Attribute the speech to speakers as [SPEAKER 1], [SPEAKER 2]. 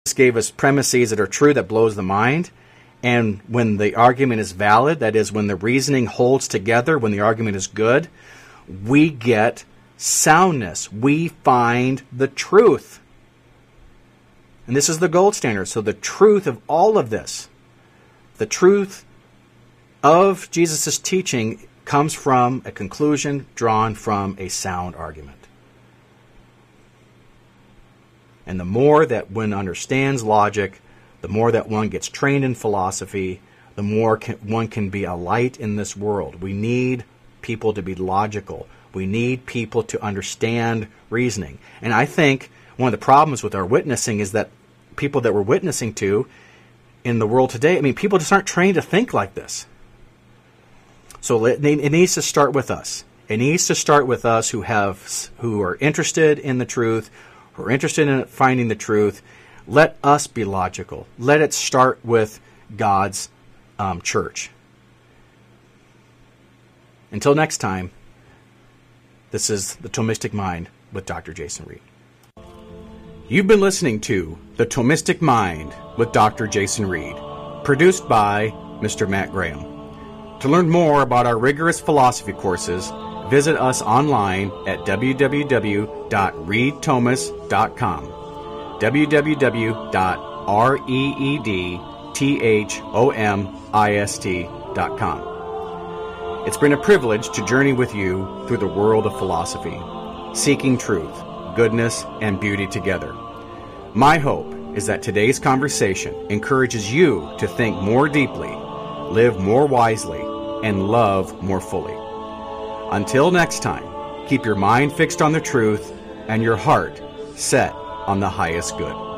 [SPEAKER 1] gave us premises that are true, that blows the mind. And when the argument is valid, that is, when the reasoning holds together, when the argument is good, we get soundness. We find the truth. And this is the gold standard. So the truth of all of this, the truth of Jesus' teaching, comes from a conclusion drawn from a sound argument. And the more that one understands logic, the more that one gets trained in philosophy, the more one can be a light in this world. We need people to be logical. We need people to understand reasoning. And I think one of the problems with our witnessing is that people that we're witnessing to in the world today, people just aren't trained to think like this. So it needs to start with us. It needs to start with us who are interested in the truth, who are interested in finding the truth. Let us be logical. Let it start with God's church. Until next time, this is The Thomistic Mind with Dr. Jason Reed. You've been listening to The Thomistic Mind with Dr. Jason Reed, produced by Mr. Matt Graham. To learn more about our rigorous philosophy courses, visit us online at www.reedthomas.com. www.reedthomist.com. It's been a privilege to journey with you through the world of philosophy, seeking truth, goodness, and beauty together. My hope is that today's conversation encourages you to think more deeply, live more wisely, and love more fully. Until next time, keep your mind fixed on the truth and your heart set on the highest good.